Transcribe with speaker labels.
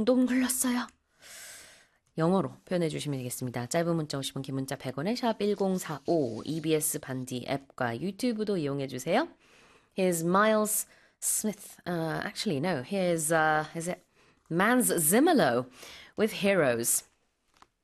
Speaker 1: 정도 흘렀어요. 영어로 표현해 주시면 되겠습니다. 짧은 문자 50원, 긴 문자 100원에 샵 1045 EBS 반디 앱과 유튜브도 이용해 주세요. Here's Miles Smith. Actually, no. Here's is it Mans Zimmerlo with Heroes.